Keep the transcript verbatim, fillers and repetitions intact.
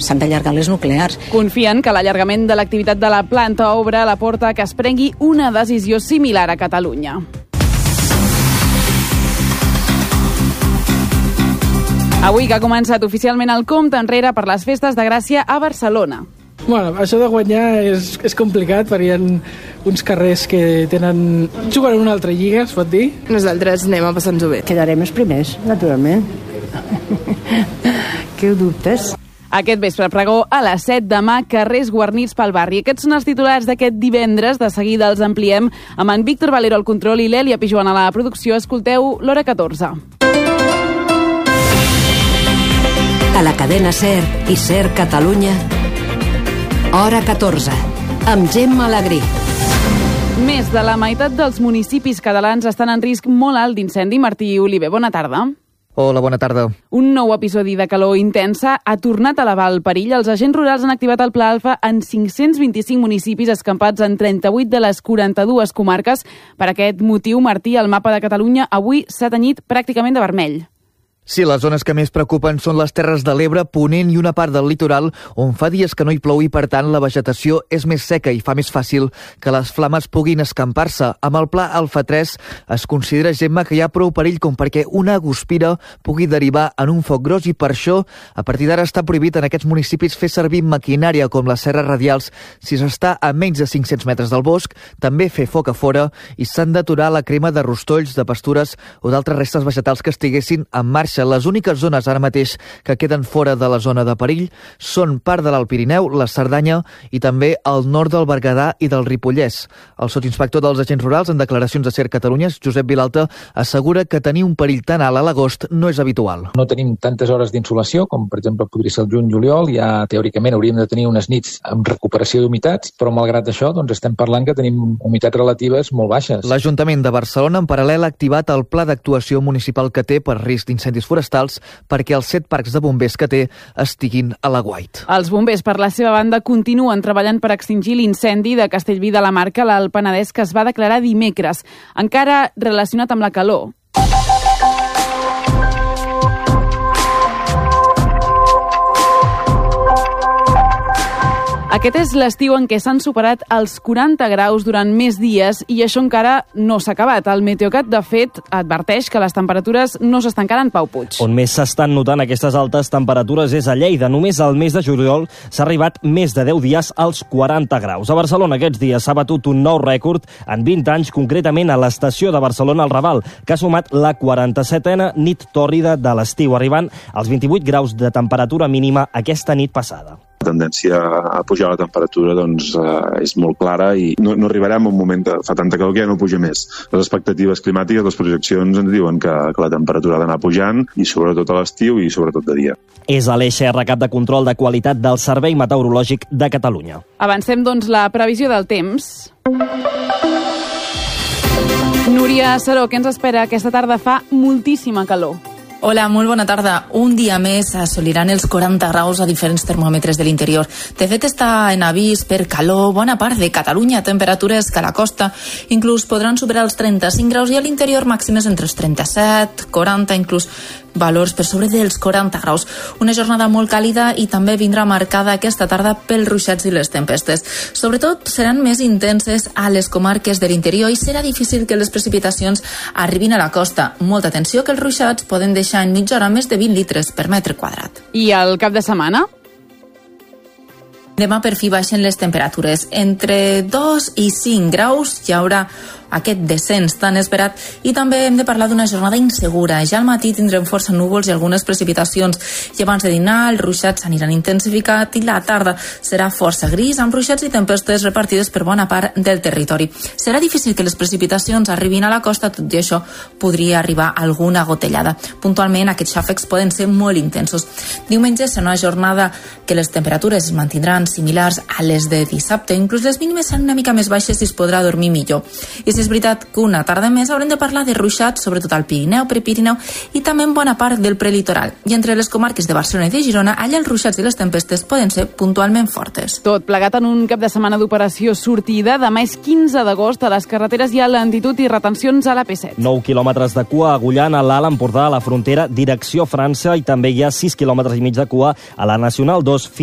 s'han d'allargar les nuclears. Confien que l'allargament de l'activitat de la planta obre la porta que es prengui una decisió similar a Catalunya. Avui que ha començat oficialment el compte enrere per les festes de Gràcia a Barcelona. Bueno, això de guanyar és, és complicat perquè hi ha uns carrers que tenen... juguen en una altra lliga, es pot dir? Nosaltres anem a passar-nos-ho bé. Quedarem els primers, naturalment. Què ho dubtes? Aquest vespre pregó a les set, demà carrers guarnits pel barri. Aquests són els titulars d'aquest divendres. De seguida els ampliem amb en Víctor Valero al control i l'Èlia Pijuan a la producció. Escolteu l'hora catorze. A la cadena SER i SER Catalunya, hora catorze, amb Gemma Alegrí. Més de la meitat dels municipis catalans estan en risc molt alt d'incendi. Martí Oliver, bona tarda. Hola, bona tarda. Un nou episodi de calor intensa ha tornat a elevar el perill. Els agents rurals han activat el Pla Alfa en cinc-cents vint-i-cinc municipis escampats en trenta-vuit de les quaranta-dues comarques. Per aquest motiu, Martí, el mapa de Catalunya avui s'ha tenyit pràcticament de vermell. Sí, les zones que més preocupen són les Terres de l'Ebre, Ponent i una part del litoral, on fa dies que no hi plou i, per tant, la vegetació és més seca i fa més fàcil que les flames puguin escampar-se. Amb el Pla Alfa tres es considera, Gemma, que hi ha prou perill com perquè una guspira pugui derivar en un foc gros i per això, a partir d'ara està prohibit en aquests municipis fer servir maquinària com les serres radials si s'està a menys de cinc-cents metres del bosc, també fer foc a fora i s'han d'aturar la crema de rostolls, de pastures o d'altres restes vegetals que estiguessin en marxa. Les úniques zones ara mateix que queden fora de la zona de perill són part de l'Alt Pirineu, la Cerdanya i també el nord del Berguedà i del Ripollès. El sotsinspector dels agents rurals en declaracions a SER Catalunya, Josep Vilalta, assegura que tenir un perill tan alt a l'agost no és habitual. No tenim tantes hores d'insolació com, per exemple, podria ser el juny-juliol. Ja, teòricament, hauríem de tenir unes nits amb recuperació d'humitats, però malgrat això doncs estem parlant que tenim humitats relatives molt baixes. L'Ajuntament de Barcelona, en paral·lel, ha activat el pla d'actuació municipal que té per risc d'incendis forestals perquè els set parcs de bombers que té estiguin a l'aguait. Els bombers, per la seva banda, continuen treballant per extingir l'incendi de Castellví de la Marca, l'Alt Penedès, que es va declarar dimecres, encara relacionat amb la calor. Aquest és l'estiu en què s'han superat els quaranta graus durant més dies i això encara no s'ha acabat. El Meteocat, de fet, adverteix que les temperatures no s'estancaran, Pau Puig. On més s'estan notant aquestes altes temperatures és a Lleida. Només al mes de juliol s'ha arribat més de deu dies als quaranta graus. A Barcelona aquests dies s'ha batut un nou rècord en vint anys, concretament a l'estació de Barcelona al Raval, que ha sumat la quaranta-setena nit tòrrida de l'estiu, arribant als vint-i-vuit graus de temperatura mínima aquesta nit passada. La tendència a pujar la temperatura doncs, eh, és molt clara i no, no arribarem a un moment que fa tanta calor que ja no puja més. Les expectatives climàtiques, les projeccions ens diuen que, que la temperatura ha d'anar pujant i sobretot a l'estiu i sobretot de dia. És a l'E X R, cap de control de qualitat del Servei Meteorològic de Catalunya. Avancem, doncs, la previsió del temps. Núria Saró, què ens espera? Aquesta tarda fa moltíssima calor. Hola, molt bona tarda. Un dia més assoliran els quaranta graus a diferents termòmetres de l'interior. De fet, està en avís per calor bona part de Catalunya, temperatures que a la costa inclús podran superar els trenta-cinc graus i a l'interior màximes entre els trenta-set, quaranta, inclús valors per sobre dels quaranta graus. Una jornada molt càlida i també vindrà marcada aquesta tarda pels ruixats i les tempestes. Sobretot seran més intenses a les comarques de l'interior i serà difícil que les precipitacions arribin a la costa. Molta atenció que els ruixats poden deixar en mitja hora més de vint litres per metre quadrat. I el cap de setmana? Demà per fi baixen les temperatures. Entre dos i cinc graus hi haurà aquest descens tan esperat i també hem de parlar d'una jornada insegura. Ja al matí tindrem força núvols i algunes precipitacions i abans de dinar els ruixats s'aniran intensificat i la tarda serà força gris amb ruixats i tempestes repartides per bona part del territori. Serà difícil que les precipitacions arribin a la costa, tot i això podria arribar alguna gotellada. Puntualment aquests xàfecs poden ser molt intensos. Diumenge serà una jornada que les temperatures es mantindran similars a les de dissabte, inclús les mínimes seran una mica més baixes i es podrà dormir millor. I si és veritat que una tarda més haurem de parlar de ruixats, sobretot al Pirineu, Prepirineu i també en bona part del prelitoral. I entre les comarques de Barcelona i de Girona, allà els ruixats i les tempestes poden ser puntualment fortes. Tot plegat en un cap de setmana d'operació sortida. Demà és quinze d'agost, a les carreteres hi ha lentitud i retencions a la P set. nou quilòmetres de cua a Agullana, a l'Alt Empordà, a la frontera, direcció França, i també hi ha sis quilòmetres i mig de cua a la Nacional dos